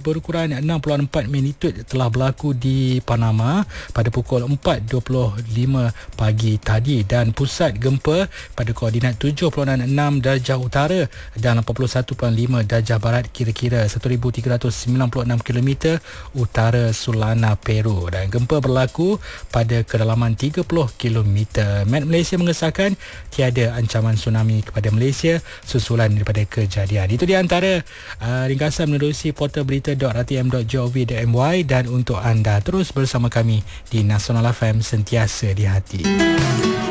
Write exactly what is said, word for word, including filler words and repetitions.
berukuran enam puluh empat magnitud telah berlaku di Panama pada pukul empat dua puluh lima pagi tadi, dan pusat gempa pada koordinat tujuh puluh enam darjah utara dan lapan puluh satu perpuluhan lima darjah barat, kira-kira seribu tiga ratus sembilan puluh enam kilometer utara Sulana, Peru, dan gempa berlaku pada kedalaman tiga puluh kilometer. Met Malaysia mengesahkan tiada ancaman tsunami kepada Malaysia susulan daripada kejadian. Itu di antara uh, ringkasan menerusi portal berita dot r t m dot gov dot m y, dan untuk anda terus bersama kami di Nasional F M, sentiasa di hati.